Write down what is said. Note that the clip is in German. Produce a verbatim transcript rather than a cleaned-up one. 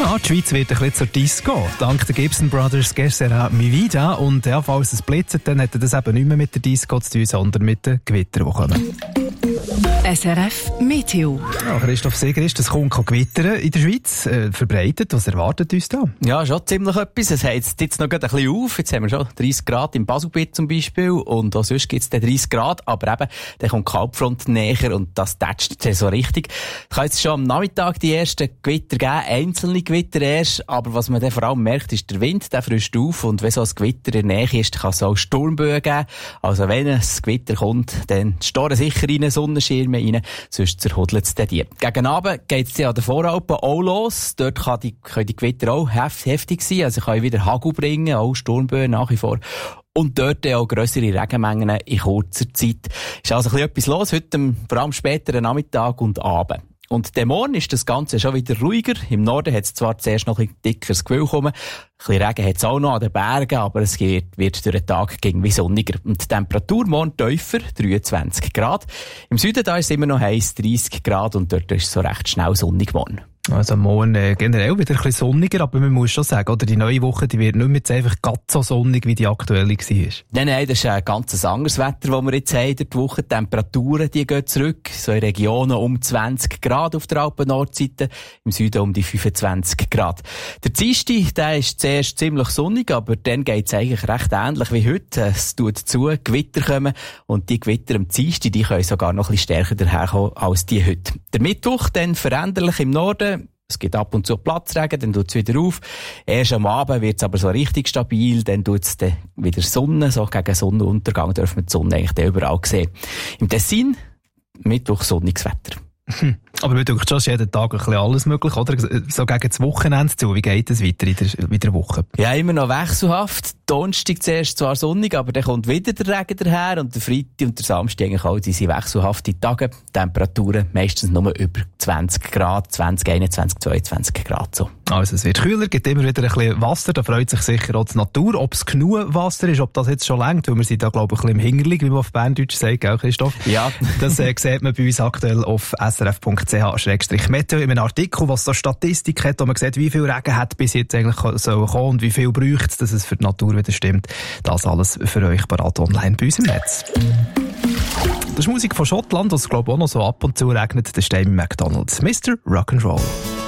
Ja, die Schweiz wird ein bisschen zur Disco. Dank der Gibson Brothers Que Sera Mi Vida. Und ja, falls es blitzert, dann hat das eben nicht mehr mit der Disco zu tun, sondern mit den Gewittern, die kommen. S R F Meteo. Ja, Christoph Sigrist, es kommt Gewittern in der Schweiz, äh, verbreitet. Was erwartet uns da? Ja, schon ziemlich etwas. Es heizt jetzt noch ein bisschen auf. Jetzt haben wir schon dreißig Grad im Baselbiet zum Beispiel. Und auch sonst gibt es dann dreißig Grad. Aber eben, dann kommt die Kaltfront näher und das tätscht so richtig. Es kann jetzt schon am Nachmittag die ersten Gewitter geben, einzelne Gewitter erst. Aber was man dann vor allem merkt, ist der Wind, der frischt auf. Und wenn so ein Gewitter in der Nähe ist, kann es auch Sturmböen geben. Also wenn ein Gewitter kommt, dann storen sicher rein, Sonnenschirme rein, sonst zerhudelt es die. Gegen Abend geht es an den Voralpen auch los. Dort kann die, können die Gewitter auch heft, heftig sein. Also kann wieder Hagel bringen, auch Sturmböen nach wie vor. Und dort auch grössere Regenmengen in kurzer Zeit. Ist also ein bisschen etwas los, heute vor allem späteren Nachmittag und Abend. Und der Morgen ist das Ganze schon wieder ruhiger. Im Norden hat es zwar zuerst noch ein bisschen dickeres Gewühl gekommen. Ein bisschen Regen hat es auch noch an den Bergen, aber es wird, wird durch den Tag irgendwie sonniger. Und die Temperatur morgen tiefer, dreiundzwanzig Grad. Im Süden da ist es immer noch heiß, dreißig Grad, und dort ist es so recht schnell sonnig morgen. Also morgen äh, generell wieder ein bisschen sonniger, aber man muss schon sagen, oder die neue Woche, die wird nicht mehr jetzt einfach ganz so sonnig, wie die aktuelle war. Nein, nein, das ist ein ganz anderes Wetter, das wir jetzt haben. Die Woche, die Temperaturen, die gehen zurück. So in Regionen um zwanzig Grad auf der Alpen-Nordseite, im Süden um die fünfundzwanzig Grad. Der Dienstag, der ist zuerst ziemlich sonnig, aber dann geht es eigentlich recht ähnlich wie heute. Es tut zu, Gewitter kommen, und die Gewitter am Dienstag, die können sogar noch ein bisschen stärker daherkommen als die heute. Der Mittwoch dann veränderlich im Norden. Es gibt ab und zu Platzregen, dann tut es wieder auf. Erst am Abend wird es aber so richtig stabil, dann tut es dann wieder Sonne, so gegen Sonnenuntergang dürfen wir die Sonne eigentlich dann überall sehen. Im Tessin, Mittwoch sonniges Wetter. Hm. Aber wir denken schon, jeden Tag ein bisschen alles möglich, oder? So gegen das Wochenende zu. Wie geht es weiter in der, in der Woche? Ja, immer noch wechselhaft. Donnerstag zuerst zwar sonnig, aber dann kommt wieder der Regen daher, und der Freitag und der Samstag eigentlich auch, die sind wechselhafte Tage. Temperaturen meistens nur über zwanzig Grad, zwanzig, einundzwanzig, zweiundzwanzig Grad so. Also es wird kühler, gibt immer wieder ein bisschen Wasser, da freut sich sicher auch die Natur. Ob es genug Wasser ist, ob das jetzt schon reicht, weil wir sind da, glaube ich, ein bisschen im Hinterlig, wie man auf Berndeutsch sagt, gell, Christoph? Ja. Das äh, sieht man bei uns aktuell auf s r f punkt c h slash meteo in einem Artikel, was so Statistik hat, wo man sieht, wie viel Regen hat bis jetzt eigentlich sollen kommen und wie viel braucht es, dass es für die Natur wieder stimmt. Das alles für euch parat online bei uns im Netz. Das ist Musik von Schottland, was glaube ich auch noch so ab und zu regnet. Das ist Amy McDonald. Mister Rock'n'Roll.